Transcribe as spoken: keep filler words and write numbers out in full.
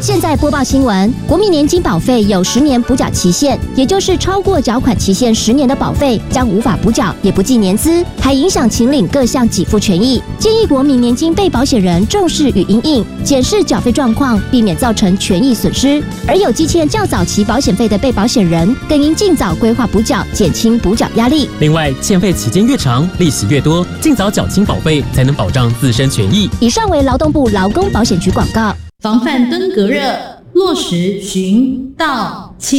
现在播报新闻，国民年金保费有十年补缴期限，也就是超过缴款期限十年的保费将无法补缴，也不计年资，还影响请领各项给付权益。建议国民年金被保险人重视与因应，检视缴费状况，避免造成权益损失。而有积欠较早期保险费的被保险人，更应尽早规划补缴，减轻补缴压力。 另外，欠费期间越长，利息越多，尽早缴清保费，才能保障自身权益。 以上为劳动部劳工保险局广告。 防范登革热，落实循道清。